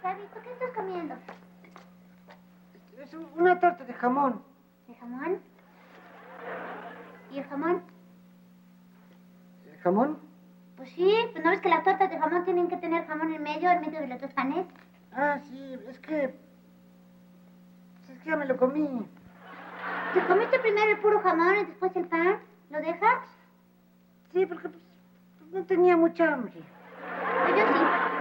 Javito, ¿qué estás comiendo? Es una torta de jamón. ¿De jamón? ¿Y el jamón? ¿El jamón? Pues sí, pues ¿no ves que las tortas de jamón tienen que tener jamón en medio de los dos panes? Ah, sí, es que ya me lo comí. ¿Te comiste primero el puro jamón y después el pan? ¿Lo dejas? Sí, porque pues, no tenía mucha hambre. Pues yo sí.